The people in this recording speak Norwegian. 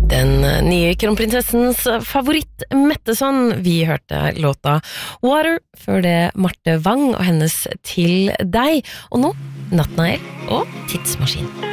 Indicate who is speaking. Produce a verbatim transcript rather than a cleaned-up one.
Speaker 1: Den nye kronprinsessens favoritt Metteson. Vi hørte låta Water, før det Marte Wang og hennes Til deg. Og nå Nattnael og Tidsmaskin.